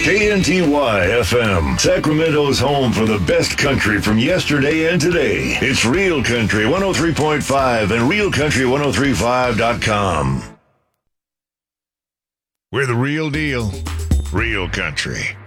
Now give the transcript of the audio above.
KNTY FM, Sacramento's home for the best country from yesterday and today. It's Real Country 103.5 and realcountry1035.com. We're the real deal. Real Country.